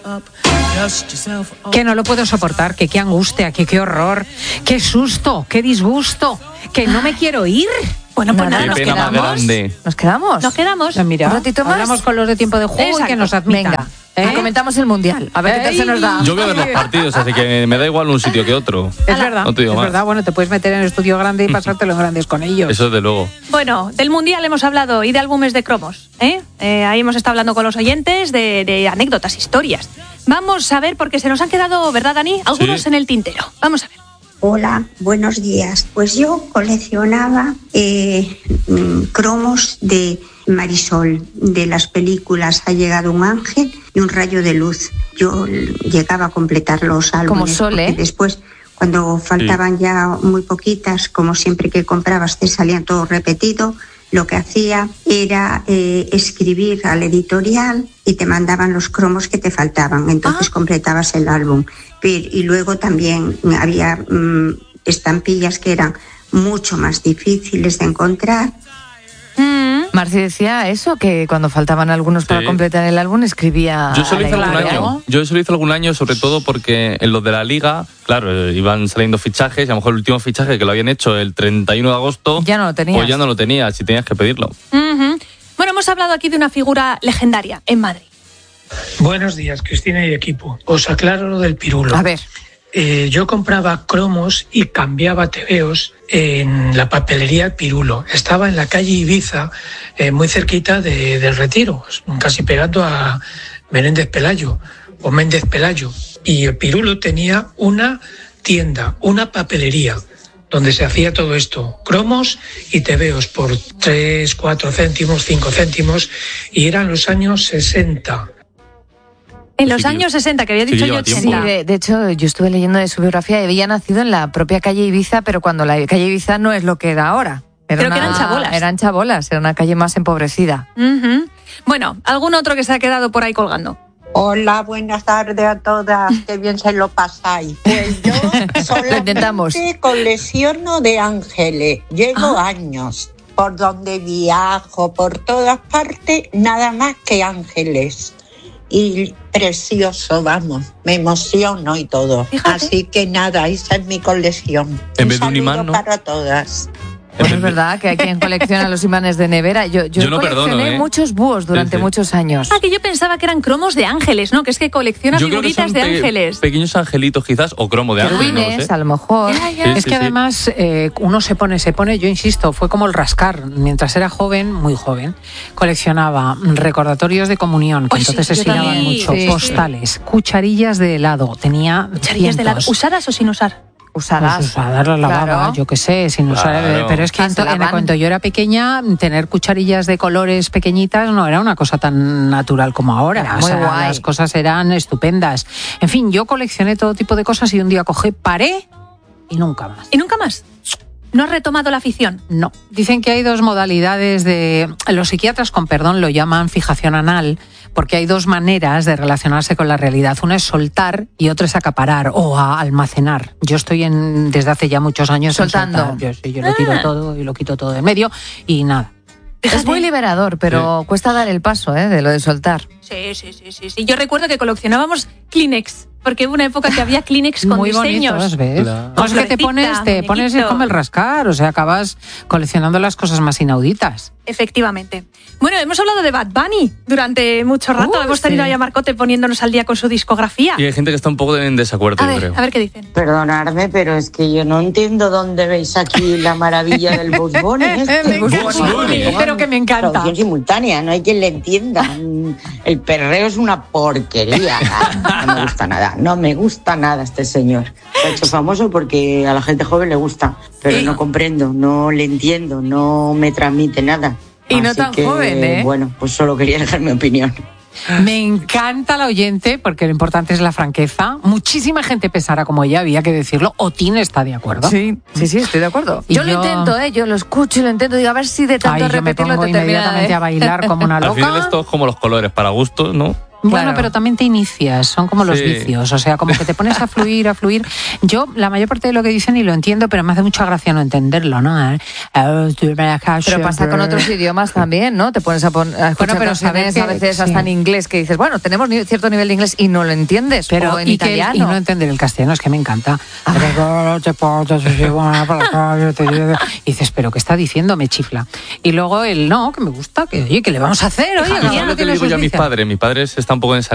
Que no lo puedo soportar, que qué angustia, que qué horror, qué susto, qué disgusto, que no me quiero ir. Bueno, pues nada, nos quedamos. Nos quedamos. Mira, un ratito más. hablamos con los de Tiempo de Juego. Exacto. Y que nos admitan. Venga. Comentamos el Mundial, a ver qué tal se nos da. Yo voy a ver los partidos, así que me da igual un sitio que otro. Es verdad, no te digo es más. verdad. Bueno, te puedes meter en el estudio grande y pasártelo en grandes con ellos. Eso desde luego. Bueno, del Mundial hemos hablado y de álbumes de cromos. Ahí hemos estado hablando con los oyentes de anécdotas, historias. Vamos a ver, porque se nos han quedado, ¿verdad, Dani? Algunos en el tintero. Vamos a ver. Hola, buenos días. Pues yo coleccionaba cromos de Marisol, de las películas Ha llegado un ángel y Un rayo de luz. Yo llegaba a completar los álbumes. Como Sol, porque después, cuando faltaban ya muy poquitas, como siempre que comprabas te salían todo repetido, lo que hacía era escribir al editorial y te mandaban los cromos que te faltaban. Entonces completabas el álbum. Y luego también había estampillas que eran mucho más difíciles de encontrar. Marci decía eso, que cuando faltaban algunos para completar el álbum escribía. Yo solo hice algún año, sobre todo porque en los de la Liga, claro, iban saliendo fichajes y a lo mejor el último fichaje que lo habían hecho el 31 de agosto ya no lo tenías. Pues ya no lo tenías, si tenías que pedirlo. Bueno, hemos hablado aquí de una figura legendaria en Madrid. Buenos días, Cristina y equipo. Os aclaro lo del pirulo. A ver. Yo compraba cromos y cambiaba tebeos en la papelería Pirulo. Estaba en la calle Ibiza, muy cerquita del Retiro, casi pegando a Menéndez Pelayo o Méndez Pelayo. Y el Pirulo tenía una tienda, una papelería, donde se hacía todo esto, cromos y tebeos por 3, 4 céntimos, 5 céntimos, y eran los años 60. En los años 60, que había dicho yo 80. Sí, de hecho, yo estuve leyendo de su biografía y había nacido en la propia calle Ibiza, pero cuando la calle Ibiza no es lo que era ahora. Creo que eran chabolas. Eran chabolas, era una calle más empobrecida. Bueno, ¿algún otro que se ha quedado por ahí colgando? Hola, buenas tardes a todas, qué bien se lo pasáis. Pues yo solamente colecciono de ángeles, llevo años. Por donde viajo, por todas partes, nada más que ángeles. Y precioso, vamos, me emociono y todo. Fíjate. Así que nada, esa es mi colección. En vez de un imán, ¿no? Para todas. Bueno, es verdad que hay quien colecciona los imanes de nevera. Yo no coleccioné muchos búhos durante muchos años. Que yo pensaba que eran cromos de ángeles, ¿no? Que es que colecciona figuritas de ángeles. Pequeños angelitos quizás, o cromo de ángeles, no lo sé. A lo mejor. Es que además uno se pone, yo insisto, fue como el rascar. Mientras era joven, muy joven, coleccionaba recordatorios de comunión, que entonces se estiraban mucho, postales, cucharillas de helado, tenía cucharillas de helado, ¿usadas o sin usar? Usadas. Pues usadas las lavaba, yo qué sé, sin usar. Pero es que cuando yo era pequeña, tener cucharillas de colores pequeñitas no era una cosa tan natural como ahora. Muy guay. Las cosas eran estupendas. En fin, yo coleccioné todo tipo de cosas y un día paré y nunca más. ¿Y nunca más? ¿No has retomado la afición? No. Dicen que hay dos modalidades de... Los psiquiatras, con perdón, lo llaman fijación anal, porque hay dos maneras de relacionarse con la realidad. Una es soltar y otra es acaparar o almacenar. Yo estoy desde hace ya muchos años soltando. Yo lo tiro todo y lo quito todo de medio y nada. Es muy liberador, pero cuesta dar el paso, de lo de soltar. Sí. Yo recuerdo que coleccionábamos Kleenex, porque hubo una época que había Kleenex con muy diseños. Bonitos, ¿ves? No es que te pones como el rascar, o sea, acabas coleccionando las cosas más inauditas. Efectivamente. Bueno, hemos hablado de Bad Bunny durante mucho rato. Hemos tenido a Marcote poniéndonos al día con su discografía. Y hay gente que está un poco en desacuerdo, yo creo. A ver qué dicen. Perdonadme, pero es que yo no entiendo dónde veis aquí la maravilla del Bugs Bunny. Pero que me encanta. Traducción simultánea, no hay quien le entienda. El perreo es una porquería. No me gusta nada. No me gusta nada este señor. Se ha hecho famoso porque a la gente joven le gusta, pero no comprendo, no le entiendo, no me transmite nada. Y no tan joven, Bueno, pues solo quería dejar mi opinión. Me encanta la oyente, porque lo importante es la franqueza. Muchísima gente pensará como ella, había que decirlo. Otín está de acuerdo. Sí, estoy de acuerdo. Yo lo intento, yo lo escucho y lo intento, digo, a ver si de tanto repetirlo te termina. Inmediatamente a bailar como una loca. Al final esto es como los colores, para gustos, ¿no? Bueno, pero también te inicias, son como los vicios, o sea, como que te pones a fluir. Yo, la mayor parte de lo que dicen ni lo entiendo, pero me hace mucha gracia no entenderlo, ¿no? Pero pasa con otros idiomas también, ¿no? Te pones a escuchar canciones a veces hasta en inglés que dices, bueno, tenemos cierto nivel de inglés y no lo entiendes, pero en italiano. Y no entender el castellano, es que me encanta. Y dices, pero ¿qué está diciendo? Me chifla. Y luego que me gusta, que le vamos a hacer, oye, lo que le digo yo a mis padres están un poco en esa